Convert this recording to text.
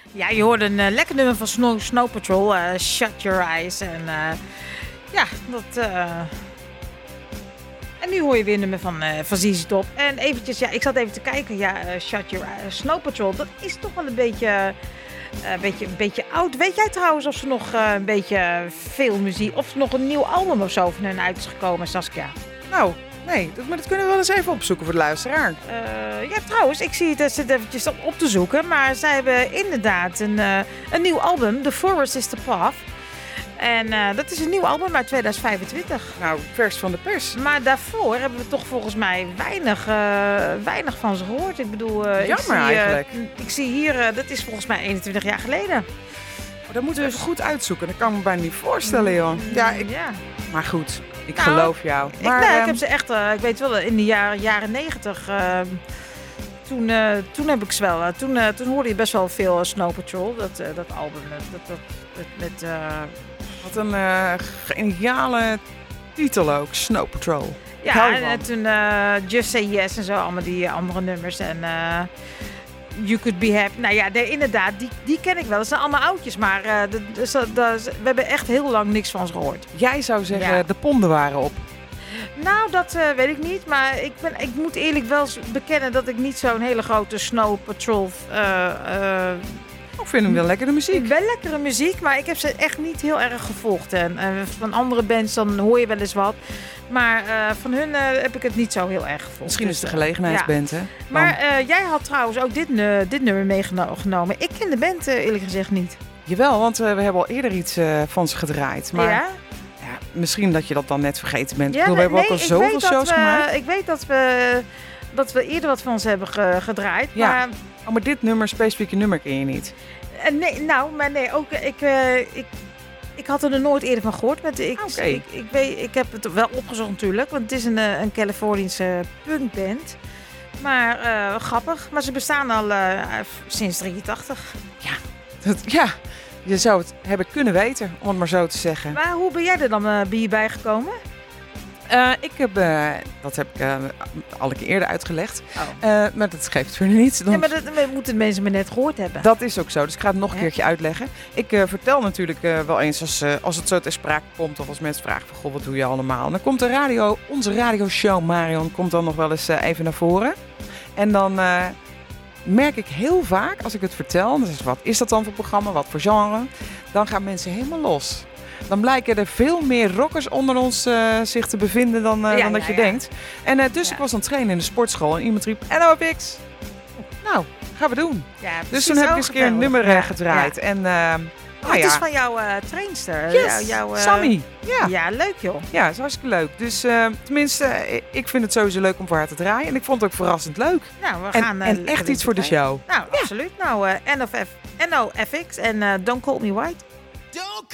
Ja, je hoorde een lekker nummer van Snow Patrol, Shut Your Eyes. En ja, dat... En nu hoor je weer een nummer van ZZ Top. En eventjes, ja, ik zat even te kijken. Ja, Shut Your Eyes, Snow Patrol, dat is toch wel een beetje oud. Weet jij trouwens of ze nog een beetje veel muziek... Of er nog een nieuw album of zo van hun uit is gekomen, Saskia? Nou, nee, maar dat kunnen we wel eens even opzoeken voor de luisteraar. Ja, trouwens, ik zie het zit eventjes op te zoeken. Maar zij hebben inderdaad een nieuw album. The Forest is the Path. En dat is een nieuw album uit 2025. Nou, vers van de pers. Maar daarvoor hebben we toch volgens mij weinig van ze gehoord. Ik bedoel, eigenlijk. Ik zie hier, dat is volgens mij 21 jaar geleden. Dat moeten we even goed uitzoeken. Dat kan ik me bijna niet voorstellen, joh. Ja. Maar goed, ik geloof jou. Maar, ik heb ze echt, ik weet wel, in de jaren 90... Toen heb ik ze wel. Toen hoorde je best wel veel Snow Patrol, dat album. Wat een geniale titel ook, Snow Patrol. Ja, en toen Just Say Yes en zo, allemaal die andere nummers. En You Could Be Happy. Nou ja, inderdaad, die ken ik wel. Dat zijn allemaal oudjes, maar we hebben echt heel lang niks van ze gehoord. Jij zou zeggen, de ponden waren op. Nou, dat weet ik niet. Maar ik moet eerlijk wel bekennen dat ik niet zo'n hele grote Snow Patrol... Ik vind hem wel lekkere muziek. Wel lekkere muziek, maar ik heb ze echt niet heel erg gevolgd. En van andere bands dan hoor je wel eens wat. Maar van hun heb ik het niet zo heel erg gevolgd. Misschien is het de gelegenheidsband, hè? Maar jij had trouwens ook dit nummer meegenomen. Ik ken de band eerlijk gezegd niet. Jawel, want we hebben al eerder iets van ze gedraaid. Maar ja? Ja, misschien dat je dat dan net vergeten bent. Ja, we hebben ook al zoveel shows gemaakt. Ik weet dat we eerder wat van ze hebben gedraaid. Ja. Maar dit specifieke nummer ken je niet. Ik had er nooit eerder van gehoord. Ik heb het wel opgezocht natuurlijk, want het is een Californische punkband. Maar grappig. Maar ze bestaan al sinds 83. Ja, je zou het hebben kunnen weten, om het maar zo te zeggen. Maar hoe ben jij er dan bij gekomen? Dat heb ik al een keer eerder uitgelegd. Maar dat geeft verder niet. Ja, maar dat moeten mensen me net gehoord hebben. Dat is ook zo, dus ik ga het nog een keertje uitleggen. Ik vertel natuurlijk wel eens als het zo ter sprake komt... of als mensen vragen van, goh, wat doe je allemaal? En dan komt onze radioshow Marion komt dan nog wel eens even naar voren. En dan merk ik heel vaak, als ik het vertel... Dan wat is dat dan voor programma, wat voor genre? Dan gaan mensen helemaal los. Dan blijken er veel meer rockers onder ons zich te bevinden dan dat je denkt. En ik was aan het trainen in de sportschool en iemand riep NOFX. Nou, gaan we doen. Ja, dus toen heb ik eens een keer een nummer gedraaid. Ja. En, het is van jouw trainster. Yes, Sammy. Ja, leuk joh. Ja, dat is hartstikke leuk. Dus tenminste, ik vind het sowieso leuk om voor haar te draaien. En ik vond het ook verrassend leuk. Nou, we gaan, en echt iets voor de show. Nou, absoluut. Nou, NOFX en Don't Call Me White.